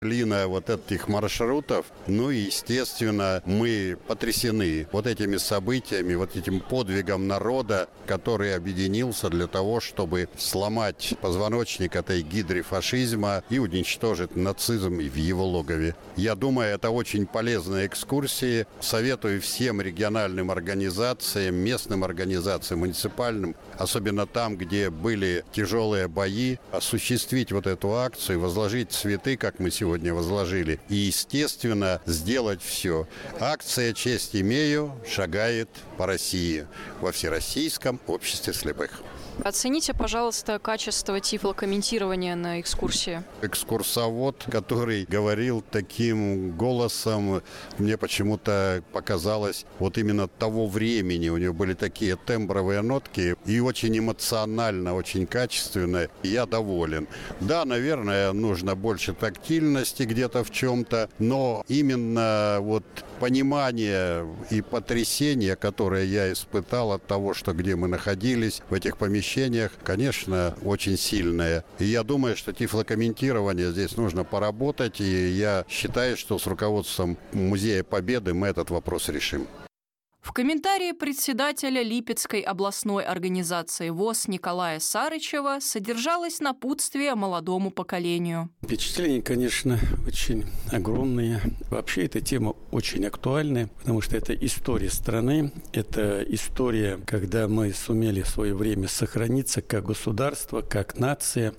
Длина вот этих маршрутов, ну и, естественно, мы потрясены вот этими событиями, вот этим подвигом народа, который объединился для того, чтобы сломать позвоночник этой гидры фашизма и уничтожить нацизм в его логове. Я думаю, это очень полезные экскурсии. Советую всем региональным организациям, местным организациям, муниципальным, особенно там, где были тяжелые бои, осуществить вот эту акцию, возложить цветы, как мы сегодня возложили, и, естественно, сделать все. Акция «Честь имею» шагает по России во Всероссийском обществе слепых. Оцените, пожалуйста, качество тифлокомментирования на экскурсии. Экскурсовод, который говорил таким голосом, мне почему-то показалось, вот именно того времени. У него были такие тембровые нотки и очень эмоционально, очень качественно. Я доволен. Да, наверное, нужно больше тактильности где-то в чем-то, но именно вот понимание и потрясение, которое я испытал от того, что где мы находились, в этих помещениях, конечно, очень сильное. И я думаю, что тифлокомментирование здесь нужно поработать, и я считаю, что с руководством Музея Победы мы этот вопрос решим. В комментарии председателя Липецкой областной организации ВОС Николая Сарычева содержалось напутствие молодому поколению. Впечатления, конечно, очень огромные. Вообще эта тема очень актуальная, потому что это история страны, это история, когда мы сумели в свое время сохраниться как государство, как нация.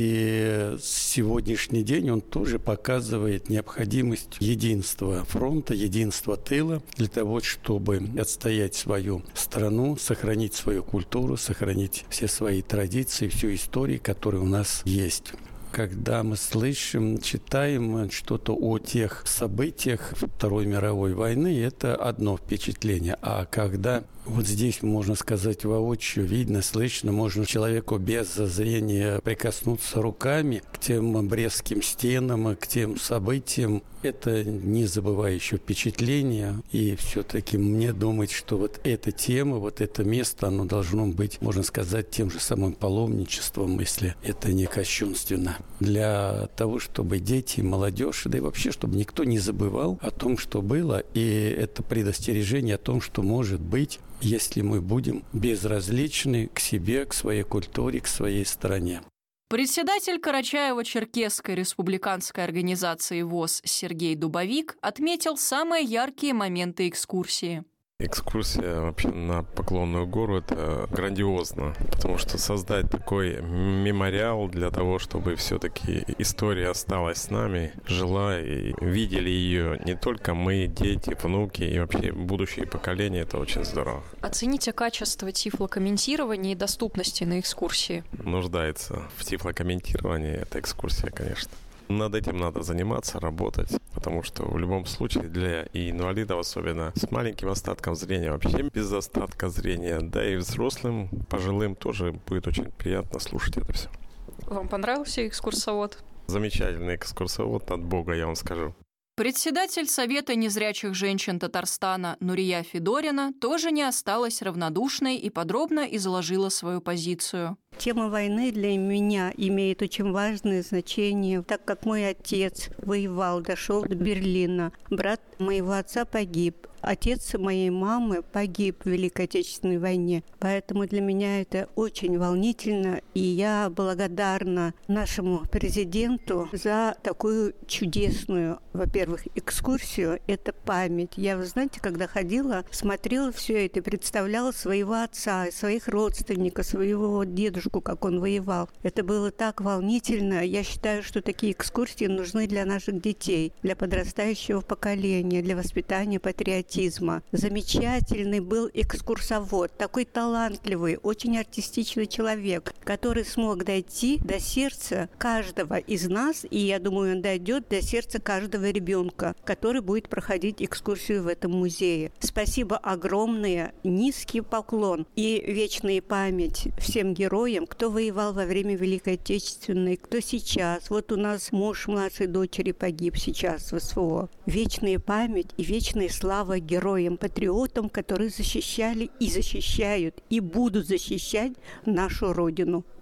И сегодняшний день он тоже показывает необходимость единства фронта, единства тыла для того, чтобы отстоять свою страну, сохранить свою культуру, сохранить все свои традиции, всю историю, которая у нас есть. Когда мы слышим, читаем что-то о тех событиях Второй мировой войны, это одно впечатление. А когда вот здесь, можно сказать, воочию видно, слышно, можно человеку без зрения прикоснуться руками к тем Брестским стенам, к тем событиям, это незабывающее впечатление. И все-таки мне думать, что вот эта тема, вот это место, оно должно быть, можно сказать, тем же самым паломничеством, если это не кощунственно. Для того, чтобы дети, молодежь, да и вообще, чтобы никто не забывал о том, что было, и это предостережение о том, что может быть, если мы будем безразличны к себе, к своей культуре, к своей стране. Председатель Карачаево-Черкесской республиканской организации ВОС Сергей Дубовик отметил самые яркие моменты экскурсии. Экскурсия вообще на Поклонную гору – это грандиозно, потому что создать такой мемориал для того, чтобы все-таки история осталась с нами, жила и видели ее не только мы, дети, внуки и вообще будущие поколения – это очень здорово. Оцените качество тифлокомментирования и доступности на экскурсии. Нуждается в тифлокомментировании эта экскурсия, конечно. Над этим надо заниматься, работать, потому что в любом случае для инвалидов, особенно с маленьким остатком зрения, вообще без остатка зрения, да и взрослым, пожилым тоже будет очень приятно слушать это все. Вам понравился экскурсовод? Замечательный экскурсовод от Бога, я вам скажу. Председатель Совета незрячих женщин Татарстана Нурия Федорина тоже не осталась равнодушной и подробно изложила свою позицию. Тема войны для меня имеет очень важное значение, так как мой отец воевал, дошел до Берлина. Брат моего отца погиб. Отец моей мамы погиб в Великой Отечественной войне. Поэтому для меня это очень волнительно. И я благодарна нашему президенту за такую чудесную, во-первых, экскурсию. Это память. Я, вы знаете, когда ходила, смотрела все это и представляла своего отца, своих родственников, своего дедушку, как он воевал. Это было так волнительно. Я считаю, что такие экскурсии нужны для наших детей, для подрастающего поколения, для воспитания патриотизма. Замечательный был экскурсовод, такой талантливый, очень артистичный человек, который смог дойти до сердца каждого из нас, и я думаю, он дойдет до сердца каждого ребенка, который будет проходить экскурсию в этом музее. Спасибо огромное, низкий поклон и вечная память всем героям, кто воевал во время Великой Отечественной, кто сейчас. Вот у нас муж младшей дочери погиб сейчас в СВО. Вечная память и вечная слава героям, патриотам, которые защищали и защищают, и будут защищать нашу Родину.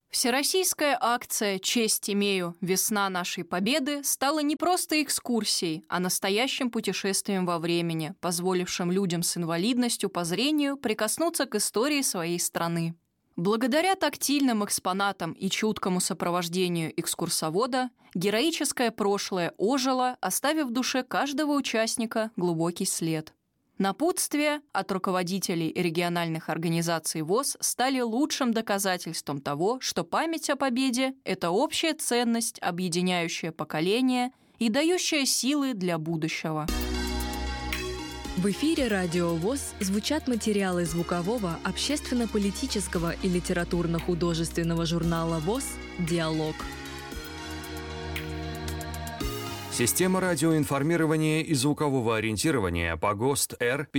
Всероссийская акция «Честь имею. Весна нашей победы» стала не просто экскурсией, а настоящим путешествием во времени, позволившим людям с инвалидностью по зрению прикоснуться к истории своей страны. Благодаря тактильным экспонатам и чуткому сопровождению экскурсовода героическое прошлое ожило, оставив в душе каждого участника глубокий след. Напутствия от руководителей региональных организаций ВОС стали лучшим доказательством того, что память о победе – это общая ценность, объединяющая поколения и дающая силы для будущего. В эфире Радио ВОС звучат материалы звукового, общественно-политического и литературно-художественного журнала ВОС «Диалог». Система радиоинформирования и звукового ориентирования по ГОСТ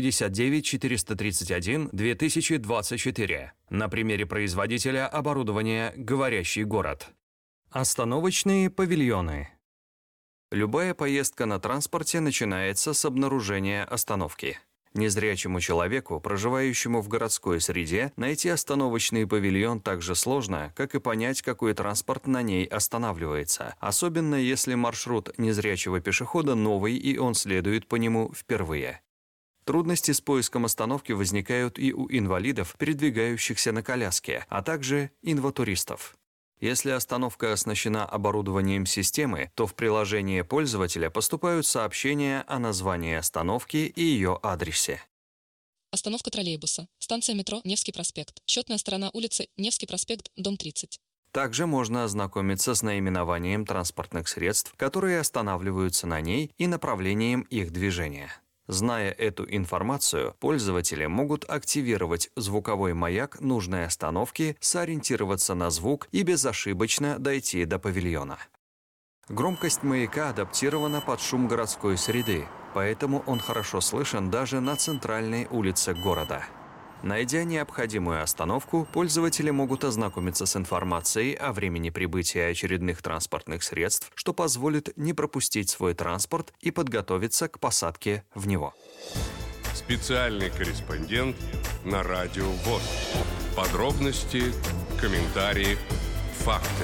Р-59431-2024. На примере производителя оборудования «Говорящий город». Остановочные павильоны. Любая поездка на транспорте начинается с обнаружения остановки. Незрячему человеку, проживающему в городской среде, найти остановочный павильон так же сложно, как и понять, какой транспорт на ней останавливается, особенно если маршрут незрячего пешехода новый и он следует по нему впервые. Трудности с поиском остановки возникают и у инвалидов, передвигающихся на коляске, а также инватуристов. Если остановка оснащена оборудованием системы, то в приложение пользователя поступают сообщения о названии остановки и ее адресе. Остановка троллейбуса. Станция метро Невский проспект. Счетная сторона улицы Невский проспект, дом 30. Также можно ознакомиться с наименованием транспортных средств, которые останавливаются на ней, и направлением их движения. Зная эту информацию, пользователи могут активировать звуковой маяк нужной остановки, сориентироваться на звук и безошибочно дойти до павильона. Громкость маяка адаптирована под шум городской среды, поэтому он хорошо слышен даже на центральной улице города. Найдя необходимую остановку, пользователи могут ознакомиться с информацией о времени прибытия очередных транспортных средств, что позволит не пропустить свой транспорт и подготовиться к посадке в него. Специальный корреспондент на Радио ВОС. Подробности, комментарии, факты.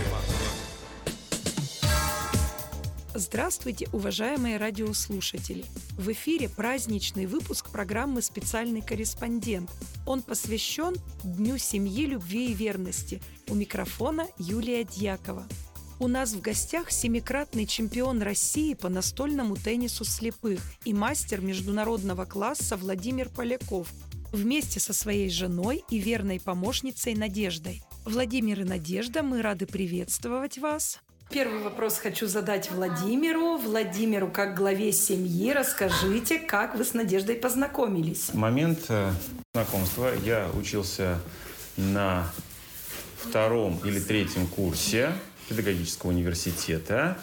Здравствуйте, уважаемые радиослушатели! В эфире праздничный выпуск программы «Специальный корреспондент». Он посвящен Дню семьи, любви и верности. У микрофона Юлия Дьякова. У нас в гостях 7-кратный чемпион России по настольному теннису слепых и мастер международного класса Владимир Поляков вместе со своей женой и верной помощницей Надеждой. Владимир и Надежда, мы рады приветствовать вас. Первый вопрос хочу задать Владимиру. Владимиру, как главе семьи, расскажите, как вы с Надеждой познакомились? В момент знакомства я учился на 2-м или 3-м курсе педагогического университета.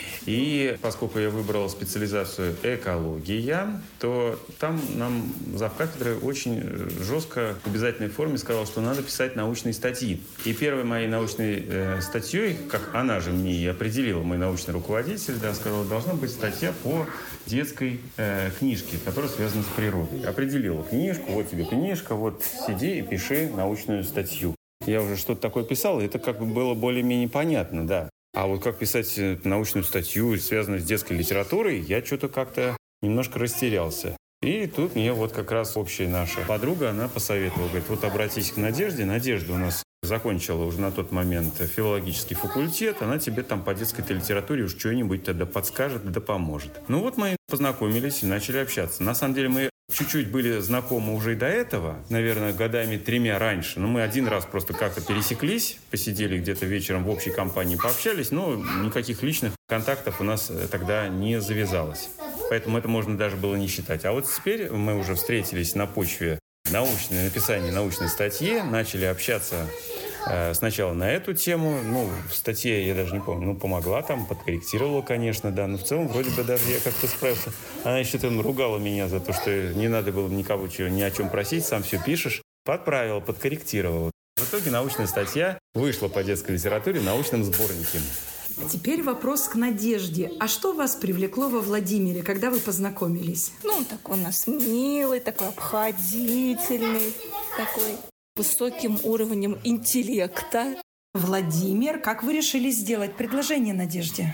И поскольку я выбрал специализацию экология, то там нам завкафедрой очень жестко в обязательной форме сказал, что надо писать научные статьи. И первой моей научной статьей, как она же мне и определила, мой научный руководитель, сказала, должна быть статья по детской книжке, которая связана с природой. Определила книжку, вот тебе книжка, вот сиди и пиши научную статью. Я уже что-то такое писал, и это как бы было более-менее понятно, да. А вот как писать научную статью, связанную с детской литературой, я что-то как-то немножко растерялся. И тут мне вот как раз общая наша подруга, она посоветовала, говорит, вот обратись к Надежде. Надежда у нас закончила уже на тот момент филологический факультет, она тебе там по детской литературе уж что-нибудь тогда подскажет, да поможет. Ну вот мы познакомились и начали общаться. На самом деле мы чуть-чуть были знакомы уже и до этого, наверное, годами 3 раньше. Но мы один раз просто как-то пересеклись, посидели где-то вечером в общей компании, пообщались, но никаких личных контактов у нас тогда не завязалось. Поэтому это можно даже было не считать. А вот теперь мы уже встретились на почве написания научной статьи, начали общаться сначала на эту тему. В статье, я даже не помню, помогла там, подкорректировала, конечно, да. Но в целом, вроде бы, даже я как-то справился. Она еще там ругала меня за то, что не надо было никого ни о чем просить, сам все пишешь. Подправила, подкорректировала. В итоге научная статья вышла по детской литературе в научном сборнике. Теперь вопрос к Надежде. А что вас привлекло во Владимире, когда вы познакомились? Он такой у нас милый, такой обходительный, такой высоким уровнем интеллекта. Владимир, как вы решили сделать предложение Надежде?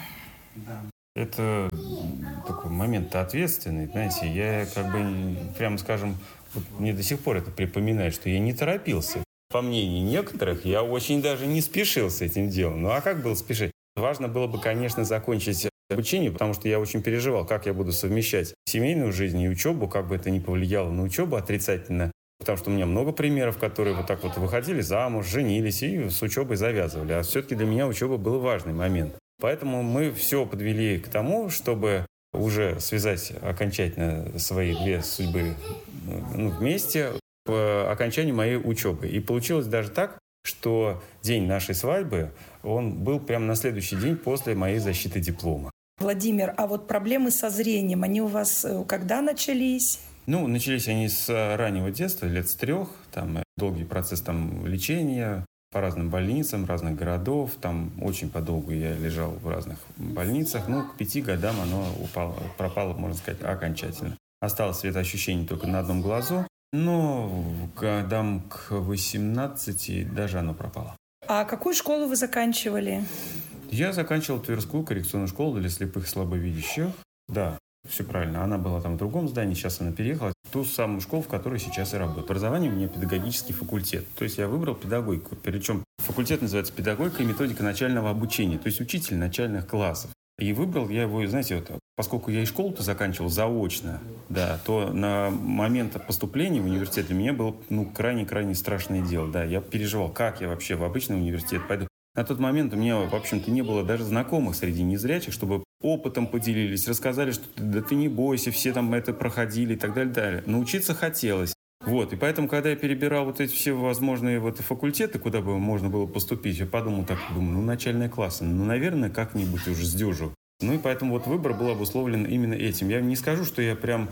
Это такой момент ответственный, знаете, я прямо скажем, мне до сих пор это припоминает, что я не торопился. По мнению некоторых, я очень даже не спешил с этим делом. Ну а как было спешить? Важно было бы, конечно, закончить обучение, потому что я очень переживал, как я буду совмещать семейную жизнь и учебу, как бы это ни повлияло на учебу отрицательно. Потому что у меня много примеров, которые вот так вот выходили замуж, женились и с учебой завязывали. А все-таки для меня учеба был важный момент. Поэтому мы все подвели к тому, чтобы уже связать окончательно свои две судьбы вместе к окончанию моей учебы. И получилось даже так, что день нашей свадьбы, он был прямо на следующий день после моей защиты диплома. Владимир, а вот проблемы со зрением, они у вас когда начались? Начались они с раннего детства, лет с 3. Там долгий процесс лечения по разным больницам, разных городов. Там очень подолгу я лежал в разных больницах. К 5 годам оно пропало, можно сказать, окончательно. Осталось светоощущение только на одном глазу. Но годам к 18 даже оно пропало. А какую школу вы заканчивали? Я заканчивал Тверскую коррекционную школу для слепых и слабовидящих. Да, все правильно. Она была там в другом здании, сейчас она переехала в ту самую школу, в которой сейчас и работаю. Образование у меня педагогический факультет. То есть я выбрал педагогику. Причем факультет называется «Педагогика и методика начального обучения», то есть учитель начальных классов. И выбрал я его, знаете, поскольку я и школу-то заканчивал заочно, да, то на момент поступления в университет для меня было крайне-крайне страшное дело. Да, я переживал, как я вообще в обычный университет пойду. На тот момент у меня, в общем-то, не было даже знакомых среди незрячих, чтобы опытом поделились, рассказали, что да ты не бойся, все там это проходили и так далее, далее. Научиться хотелось. И поэтому, когда я перебирал вот эти все возможные факультеты, куда бы можно было поступить, я думаю, начальные классы, наверное, как-нибудь уже сдюжу. И поэтому выбор был обусловлен именно этим. Я не скажу, что я прям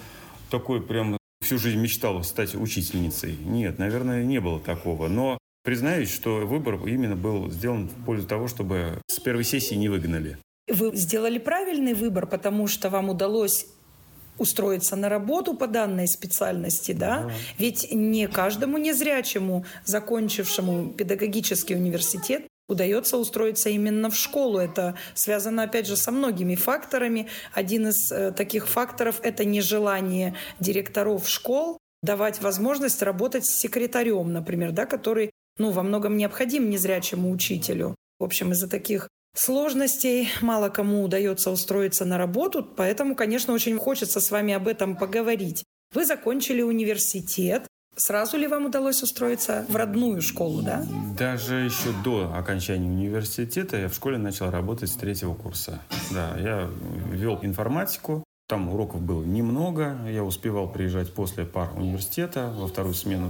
всю жизнь мечтал стать учительницей. Нет, наверное, не было такого. Но признаюсь, что выбор именно был сделан в пользу того, чтобы с первой сессии не выгнали. Вы сделали правильный выбор, потому что вам удалось устроиться на работу по данной специальности, да? Ведь не каждому незрячему, закончившему педагогический университет, удается устроиться именно в школу. Это связано, опять же, со многими факторами. Один из таких факторов – это нежелание директоров школ давать возможность работать с секретарем, например, да, который во многом необходим незрячему учителю. В общем, из-за таких сложностей мало кому удается устроиться на работу, поэтому, конечно, очень хочется с вами об этом поговорить. Вы закончили университет. Сразу ли вам удалось устроиться в родную школу, да? Даже еще до окончания университета я в школе начал работать с 3-го курса. Да, я вел информатику. Там уроков было немного. Я успевал приезжать после пар университета во вторую смену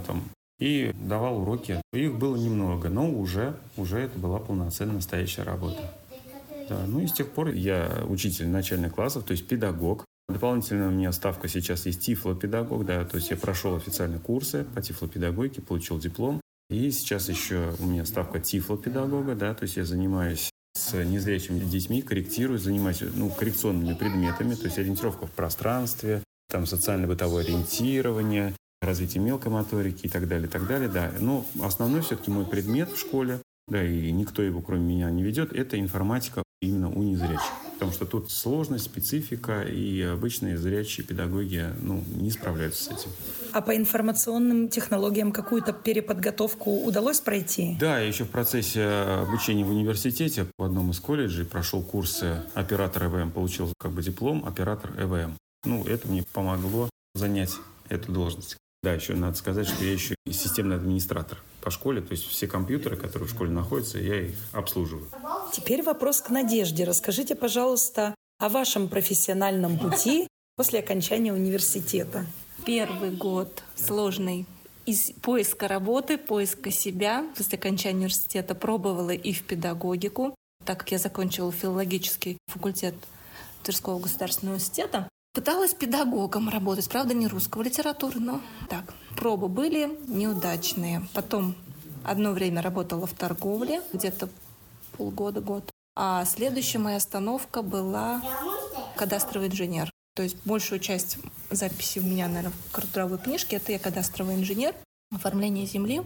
и давал уроки. Их было немного, но уже это была полноценная настоящая работа. Да, и с тех пор я учитель начальных классов, то есть педагог. Дополнительно у меня ставка сейчас есть тифлопедагог, да, то есть я прошел официальные курсы по тифлопедагогике, получил диплом. И сейчас еще у меня ставка тифлопедагога, да, то есть я занимаюсь с незрячими детьми, занимаюсь коррекционными предметами, то есть ориентировка в пространстве, социально-бытовое ориентирование, развитие мелкой моторики и так далее, да. Но основной все-таки мой предмет в школе, да, и никто его кроме меня не ведет, это информатика именно у незрячих. Потому что тут сложность, специфика, и обычные зрячие педагоги не справляются с этим. А по информационным технологиям какую-то переподготовку удалось пройти? Да, я еще в процессе обучения в университете в одном из колледжей прошел курсы оператор ЭВМ, получил диплом оператор ЭВМ. Это мне помогло занять эту должность. Да, еще надо сказать, что я еще и системный администратор по школе, то есть все компьютеры, которые в школе находятся, я их обслуживаю. Теперь вопрос к Надежде. Расскажите, пожалуйста, о вашем профессиональном пути после окончания университета. Первый год сложный. Из поиска работы, поиска себя. После окончания университета пробовала и в педагогику, так как я закончила филологический факультет Тверского государственного университета. Пыталась педагогом работать, правда, не русского литературы, но так. Пробы были неудачные. Потом одно время работала в торговле, где-то полгода-год. А следующая моя остановка была кадастровый инженер. То есть большую часть записи у меня, наверное, в трудовой книжке — это я кадастровый инженер, оформление земли.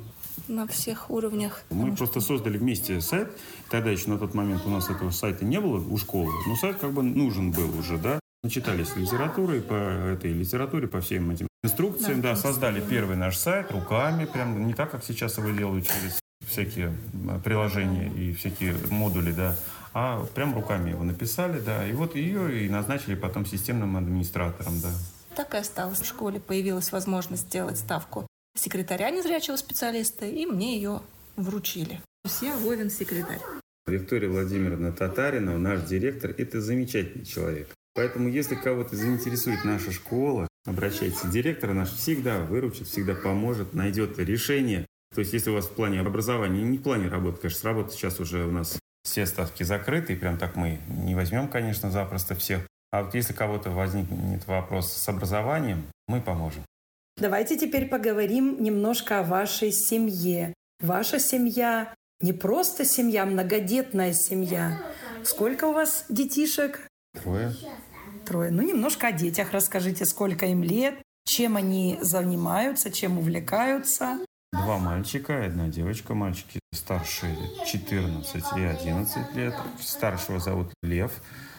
на всех уровнях. Мы просто создали вместе сайт. Тогда еще на тот момент у нас этого сайта не было у школы, но сайт как бы нужен был уже, да. Начитались литературой, по этой литературе, по всем этим инструкциям, да, создали первый наш сайт руками, прям не так, как сейчас его делают через всякие приложения и всякие модули, да, а прям руками его написали, да, и вот ее и назначили потом системным администратором, да. Так и осталось. В школе появилась возможность сделать ставку секретаря незрячего специалиста, и мне ее вручили. Я Вовин секретарь. Виктория Владимировна Татаринова, наш директор, это замечательный человек. Поэтому, если кого-то заинтересует наша школа, обращайтесь. Директор наш всегда выручит, всегда поможет, найдет решение. То есть, если у вас в плане образования, не в плане работы, конечно, с работы сейчас уже у нас все ставки закрыты, и прям так мы не возьмем, конечно, запросто всех. А вот если кого-то возникнет вопрос с образованием, мы поможем. Давайте теперь поговорим немножко о вашей семье. Ваша семья не просто семья, многодетная семья. Сколько у вас детишек? 3. 3. Ну, немножко о детях расскажите, сколько им лет, чем они занимаются, чем увлекаются. 2 мальчика, 1 девочка. Мальчики старшие 14 и 11 лет. Старшего зовут Лев,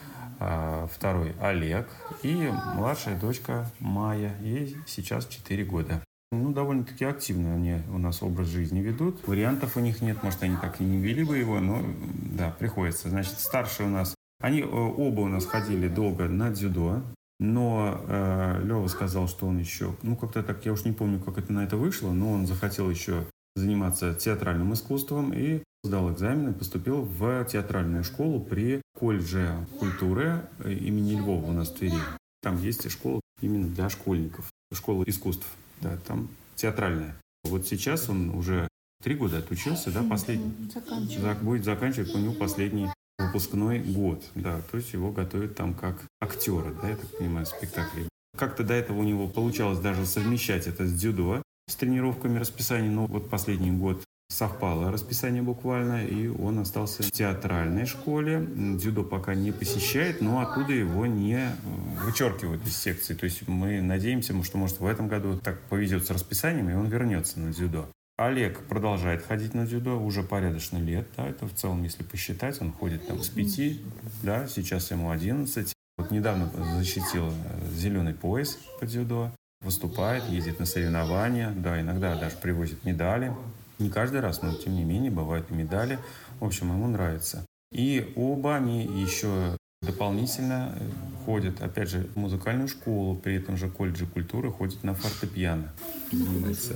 второй Олег и младшая дочка Майя. Ей сейчас 4 года. Ну, довольно-таки активно они у нас образ жизни ведут. Вариантов у них нет, может, они так и не вели бы его, но да, приходится. Значит, старшие у нас, они оба у нас ходили долго на дзюдо, но Лёва сказал, что он еще, как-то так, я уж не помню, как это на это вышло, но он захотел еще заниматься театральным искусством и сдал экзамен и поступил в театральную школу при колледже культуры имени Львова у нас в Твери. Там есть школа именно для школьников, школа искусств, да, там театральная. Вот сейчас он уже 3 года отучился, да, последний. Будет заканчивать у него последний выпускной год, да, то есть его готовят там как актера, да, я так понимаю, спектакли. Как-то до этого у него получалось даже совмещать это с дзюдо, с тренировками расписания, но вот последний год совпало расписание буквально, и он остался в театральной школе. Дзюдо пока не посещает, но оттуда его не вычеркивают из секции. То есть мы надеемся, что, может, в этом году так повезет с расписанием, и он вернется на дзюдо. Олег продолжает ходить на дзюдо уже порядочно лет. Да, это в целом, если посчитать, он ходит там с 5, да, сейчас ему 11. Вот недавно защитил зеленый пояс по дзюдо. Выступает, ездит на соревнования, да, иногда даже привозит медали. Не каждый раз, но тем не менее бывают и медали. В общем, ему нравится. И оба они еще дополнительно ходят, опять же, в музыкальную школу, при этом же колледже культуры ходят на фортепиано. Занимаются.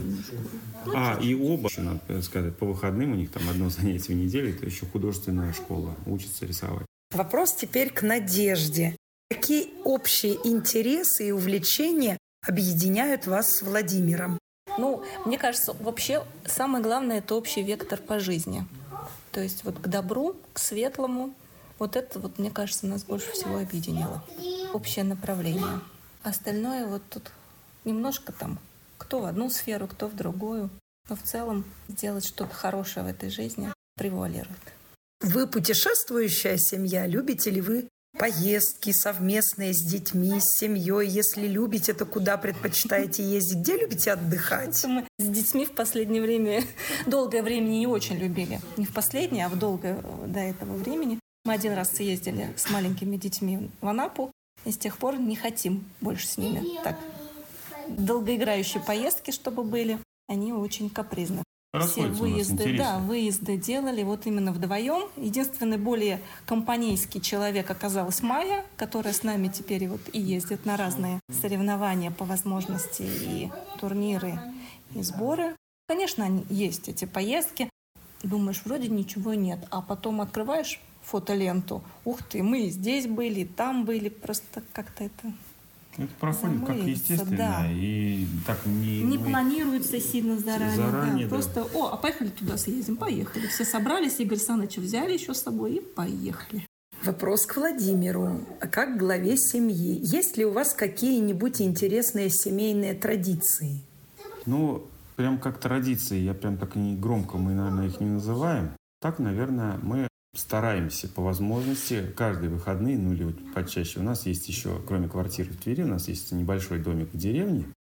И оба, надо сказать, по выходным у них там одно занятие в неделю, это еще художественная школа, учатся рисовать. Вопрос теперь к Надежде. Какие общие интересы и увлечения объединяют вас с Владимиром? Мне кажется, вообще самое главное – это общий вектор по жизни. То есть вот к добру, к светлому. Вот это, мне кажется, нас больше всего объединило. Общее направление. Остальное вот тут немножко там, кто в одну сферу, кто в другую. Но в целом сделать что-то хорошее в этой жизни превалирует. Вы путешествующая семья? Любите ли вы поездки совместные с детьми, с семьей? Если любите, то куда предпочитаете ездить? Где любите отдыхать? Мы с детьми в последнее время, долгое время не очень любили. Не в последнее, а в долгое до этого времени. Мы 1 раз съездили с маленькими детьми в Анапу, и с тех пор не хотим больше с ними. Так, долгоиграющие поездки, чтобы были, они очень капризны. Все выезды делали вот именно вдвоем. Единственный более компанейский человек оказалась Майя, которая с нами теперь вот и ездит на разные соревнования по возможности, и турниры, и сборы. Конечно, есть эти поездки. Думаешь, вроде ничего нет. А потом открываешь фотоленту. Ух ты, мы здесь были, там были. Просто как-то это... Это проходит как естественно, да. И так не планируется сильно заранее. Да. Просто, а поехали туда съездим, поехали. Все собрались, Игорь Саныча взяли еще с собой и поехали. Вопрос к Владимиру. Как главе семьи, есть ли у вас какие-нибудь интересные семейные традиции? Прям как традиции, я прям так и громко, мы, наверное, их не называем. Так, наверное, мы стараемся по возможности каждые выходные, или вот почаще. У нас есть еще, кроме квартиры в Твери, у нас есть небольшой домик в деревне.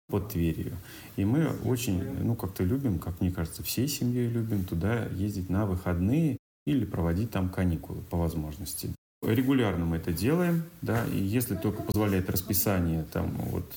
под Тверью. И мы очень, как-то любим, как мне кажется, всей семьей любим туда ездить на выходные или проводить там каникулы по возможности. Регулярно мы это делаем, да, и если только позволяет расписание, там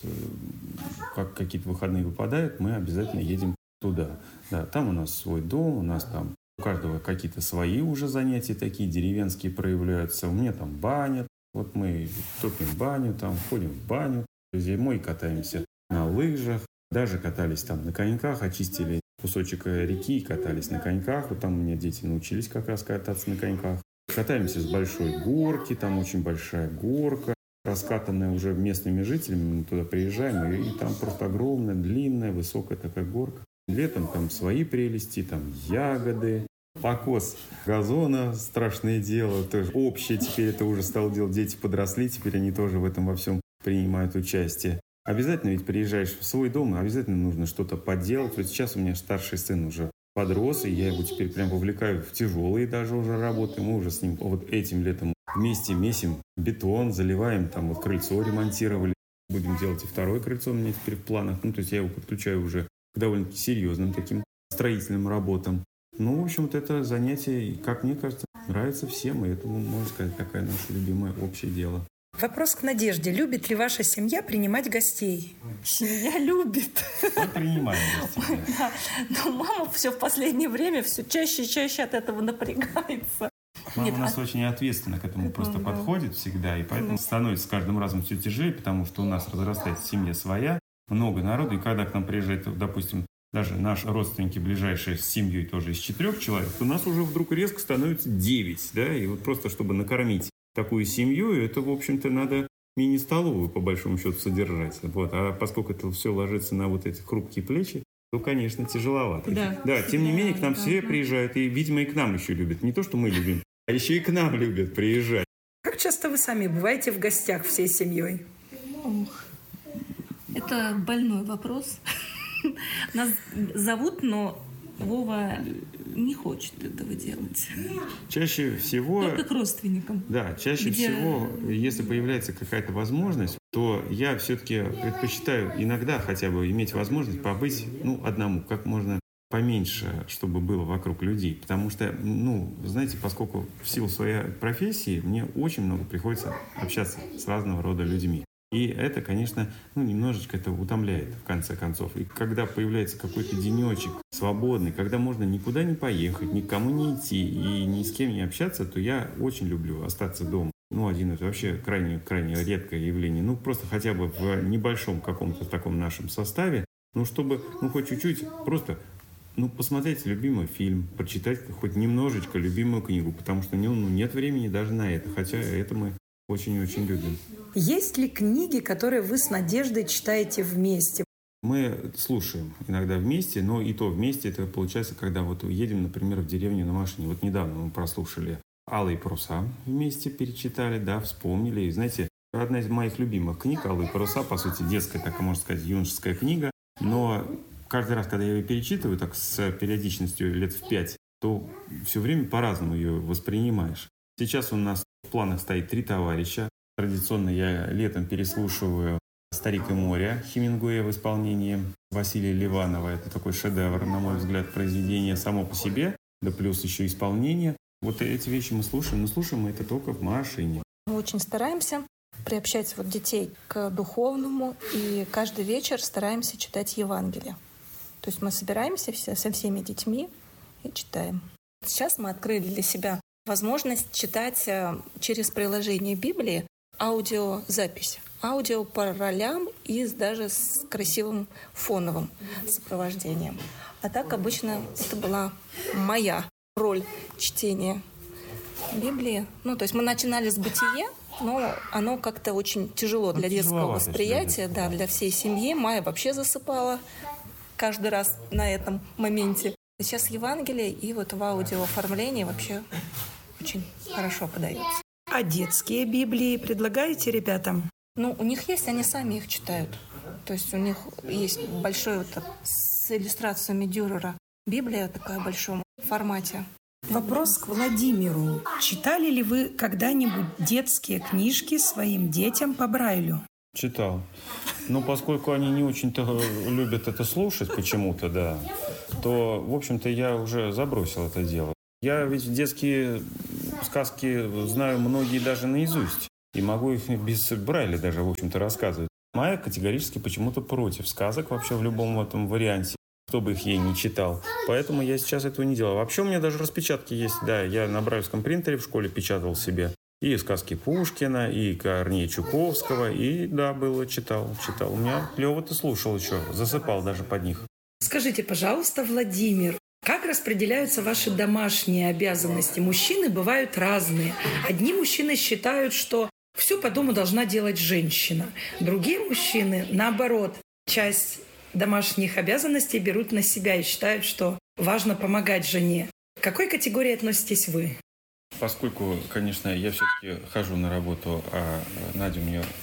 как какие-то выходные выпадают, мы обязательно едем туда. Да, там у нас свой дом, у нас там у каждого какие-то свои уже занятия такие деревенские проявляются. У меня там баня, вот мы топим баню, там ходим в баню, зимой катаемся на лыжах, даже катались там на коньках, очистили кусочек реки и катались на коньках. Вот там у меня дети научились как раз кататься на коньках. Катаемся с большой горки, там очень большая горка, раскатанная уже местными жителями. Мы туда приезжаем, и там просто огромная, длинная, высокая такая горка. Летом там свои прелести, там ягоды, покос газона, страшное дело, тоже общее. Теперь это уже стало делать, дети подросли, теперь они тоже в этом во всем принимают участие. Обязательно ведь приезжаешь в свой дом, обязательно нужно что-то поделать. Вот сейчас у меня старший сын уже подрос, и я его теперь прям вовлекаю в тяжелые даже уже работы. Мы уже с ним вот этим летом вместе месим бетон, заливаем, там вот крыльцо ремонтировали. Будем делать и второе крыльцо у меня теперь в планах. То есть я его подключаю уже к довольно серьезным таким строительным работам. В общем, вот это занятие, как мне кажется, нравится всем. И это, можно сказать, такое наше любимое общее дело. Вопрос к Надежде. Любит ли ваша семья принимать гостей? Семья любит. Мы принимаем гостей. Да. Но мама все в последнее время все чаще и чаще от этого напрягается. Мама у нас очень ответственно к этому просто подходит всегда, и поэтому становится с каждым разом все тяжелее, потому что у нас разрастается семья своя, много народу, и когда к нам приезжает, допустим, даже наши родственники ближайшие с семьей тоже из 4 человек, то у нас уже вдруг резко становится 9, да, и вот просто чтобы накормить такую семью, это, в общем-то, надо мини-столовую, по большому счету, содержать. Вот. А поскольку это все ложится на вот эти хрупкие плечи, то, конечно, тяжеловато. Да, тем не менее, к нам все приезжают, и, видимо, и к нам еще любят. Не то, что мы любим, а еще и к нам любят приезжать. Как часто вы сами бываете в гостях всей семьей? Это больной вопрос. Нас зовут, но Вова не хочет этого делать. Чаще всего... Только к родственникам. Да, чаще всего, если появляется какая-то возможность, то я все-таки предпочитаю иногда хотя бы иметь возможность побыть, одному, как можно поменьше, чтобы было вокруг людей. Потому что, знаете, поскольку в силу своей профессии мне очень много приходится общаться с разного рода людьми. И это, конечно, немножечко это утомляет, в конце концов. И когда появляется какой-то денечек свободный, когда можно никуда не поехать, никому не идти и ни с кем не общаться, то я очень люблю остаться дома. Один это вообще крайне редкое явление. Просто хотя бы в небольшом каком-то таком нашем составе, чтобы, хоть чуть-чуть просто, посмотреть любимый фильм, прочитать хоть немножечко любимую книгу, потому что нет времени даже на это, хотя это мы очень-очень любим. Есть ли книги, которые вы с Надеждой читаете вместе? Мы слушаем иногда вместе, но и то вместе это получается, когда вот едем, например, в деревню на машине. Вот недавно мы прослушали «Алые паруса» вместе перечитали, да, вспомнили. И, знаете, одна из моих любимых книг «Алые паруса», по сути, детская, так можно сказать, юношеская книга. Но каждый раз, когда я ее перечитываю, так с периодичностью лет в 5, то все время по-разному ее воспринимаешь. Сейчас у нас в планах стоит «Три товарища». Традиционно я летом переслушиваю «Старик и море» Хемингуэя в исполнении Василия Ливанова. Это такой шедевр, на мой взгляд, произведение само по себе, да плюс еще исполнение. Вот эти вещи мы слушаем, но слушаем мы это только в машине. Мы очень стараемся приобщать детей к духовному, и каждый вечер стараемся читать Евангелие. То есть мы собираемся со всеми детьми и читаем. Сейчас мы открыли для себя возможность читать через приложение Библии аудиозапись. Аудио по ролям и даже с красивым фоновым сопровождением. А так обычно это была моя роль чтения Библии. То есть мы начинали с «Бытие», но оно как-то очень тяжело для детского восприятия, да, для всей семьи. Майя вообще засыпала каждый раз на этом моменте. Сейчас Евангелие и вот в аудиооформлении вообще очень хорошо подается. А детские Библии предлагаете ребятам? У них есть, они сами их читают. То есть у них есть большой с иллюстрациями Дюрера Библия такая в большом формате. Вопрос к Владимиру. Читали ли вы когда-нибудь детские книжки своим детям по Брайлю? Читал. Но поскольку они не очень-то любят это слушать почему-то, да, то, в общем-то, я уже забросил это дело. Я ведь детские сказки знаю многие даже наизусть. И могу их без Брайля даже, в общем-то, рассказывать. Майя категорически почему-то против сказок вообще в любом этом варианте. Кто бы их ей не читал. Поэтому я сейчас этого не делаю. Вообще у меня даже распечатки есть. Да, я на брайлевском принтере в школе печатал себе и сказки Пушкина, и Корнея Чуковского. И да, читал. У меня клево-то слушал еще. Засыпал даже под них. Скажите, пожалуйста, Владимир, как распределяются ваши домашние обязанности? Мужчины бывают разные. Одни мужчины считают, что все по дому должна делать женщина. Другие мужчины, наоборот, часть домашних обязанностей берут на себя и считают, что важно помогать жене. К какой категории относитесь вы? Поскольку, конечно, я все-таки хожу на работу, а Надя у меня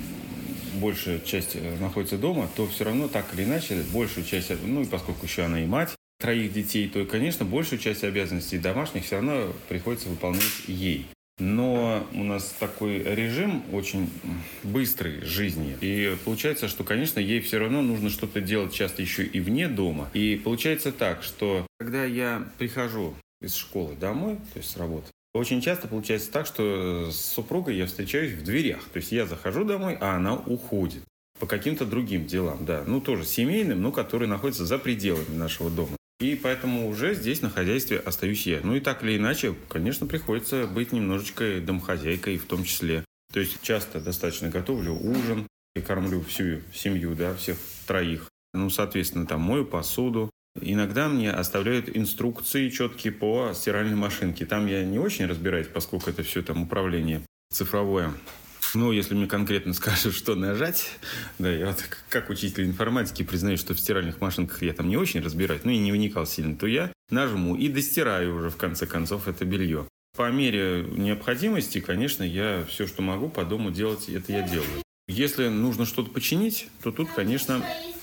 большая часть находится дома, то все равно так или иначе большую часть, ну и поскольку еще она и мать 3 детей, то, конечно, большую часть обязанностей домашних все равно приходится выполнять ей. Но у нас такой режим очень быстрой жизни. И получается, что, конечно, ей все равно нужно что-то делать часто еще и вне дома. И получается так, что когда я прихожу из школы домой, то есть с работы, очень часто получается так, что с супругой я встречаюсь в дверях. То есть я захожу домой, а она уходит по каким-то другим делам, да. Ну, тоже семейным, но которые находятся за пределами нашего дома. И поэтому уже здесь на хозяйстве остаюсь я. Ну и так или иначе, конечно, приходится быть немножечко домохозяйкой в том числе. То есть часто достаточно готовлю ужин и кормлю всю семью, да, всех 3. Ну, соответственно, там мою посуду. Иногда мне оставляют инструкции четкие по стиральной машинке. Там я не очень разбираюсь, поскольку это все там управление цифровое. Но если мне конкретно скажут, что нажать, да, я вот как учитель информатики признаюсь, что в стиральных машинках я там не очень разбираюсь, ну и не вникал сильно, то я нажму и достираю уже, в конце концов, это белье. По мере необходимости, конечно, я все, что могу по дому делать, это я делаю. Если нужно что-то починить, то тут, конечно,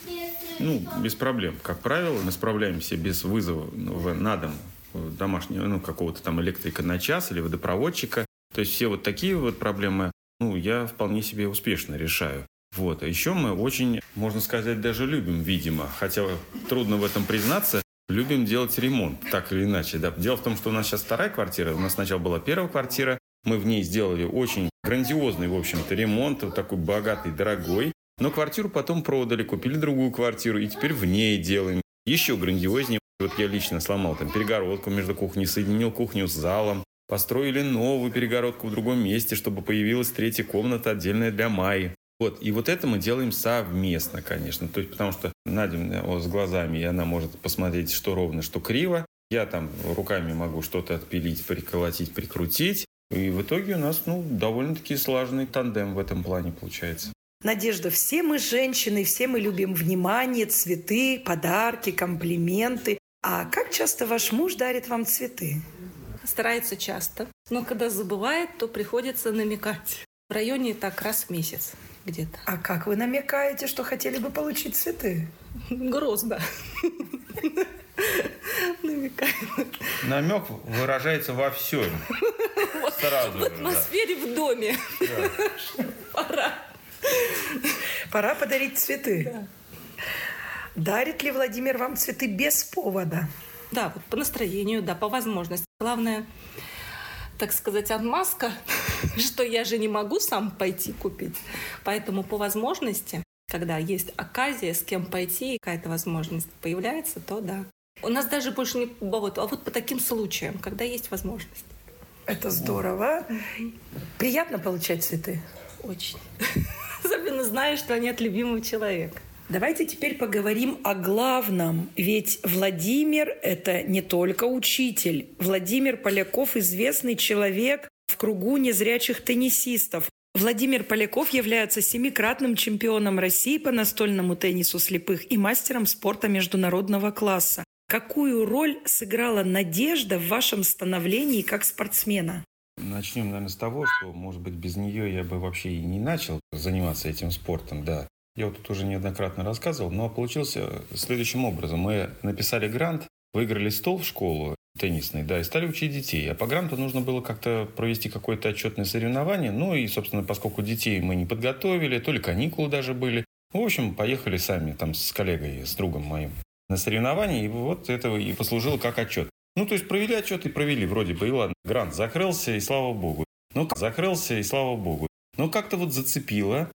без проблем. Как правило, мы справляемся без вызова на дом домашнего, какого-то там электрика на час или водопроводчика. То есть все вот такие вот проблемы я вполне себе успешно решаю. Вот. А еще мы очень, можно сказать, даже любим, видимо, хотя трудно в этом признаться, любим делать ремонт, так или иначе. Да. Дело в том, что у нас сейчас 2-я квартира, у нас сначала была 1-я квартира, мы в ней сделали очень грандиозный, в общем-то, ремонт, вот такой богатый, дорогой. Но квартиру потом продали, купили другую квартиру, и теперь в ней делаем. Еще грандиознее. Вот я лично сломал там перегородку между кухней, соединил кухню с залом. Построили новую перегородку в другом месте, чтобы появилась 3-я комната отдельная для Майи. Вот. И вот это мы делаем совместно, конечно. То есть, потому что Надя с глазами, и она может посмотреть, что ровно, что криво. Я там руками могу что-то отпилить, приколотить, прикрутить. И в итоге у нас довольно-таки слаженный тандем в этом плане получается. Надежда, все мы женщины, все мы любим внимание, цветы, подарки, комплименты. А как часто ваш муж дарит вам цветы? Старается часто, но когда забывает, то приходится намекать. В районе так раз в месяц где-то. А как вы намекаете, что хотели бы получить цветы? Грозно. Намекаем. Намек выражается во всем. Сразу в атмосфере в доме. Пора. Пора подарить цветы. Да. Дарит ли Владимир вам цветы без повода? Да, вот по настроению, да, по возможности. Главное, так сказать, отмазка, что я же не могу сам пойти купить. Поэтому по возможности, когда есть оказия, с кем пойти, и какая-то возможность появляется, то да. У нас даже больше не повод, а вот по таким случаям, когда есть возможность. Это здорово. Приятно получать цветы? Очень. Особенно зная, что они от любимого человека. Давайте теперь поговорим о главном. Ведь Владимир – это не только учитель. Владимир Поляков – известный человек в кругу незрячих теннисистов. Владимир Поляков является 7-кратным чемпионом России по настольному теннису слепых и мастером спорта международного класса. Какую роль сыграла Надежда в вашем становлении как спортсмена? Начнем, наверное, с того, что, может быть, без нее я бы вообще и не начал заниматься этим спортом, да. Я вот тут уже неоднократно рассказывал, но получился следующим образом. Мы написали грант, выиграли стол в школу теннисный, да, и стали учить детей. А по гранту нужно было как-то провести какое-то отчетное соревнование. Ну и, собственно, поскольку детей мы не подготовили, то ли каникулы даже были, В общем, поехали сами там с коллегой, с другом моим на соревнования, и вот это и послужило как отчет. Ну, то есть провели отчет и провели, вроде бы, и ладно. Грант закрылся, и слава богу. Ну, закрылся, и слава богу. Но как-то вот зацепило.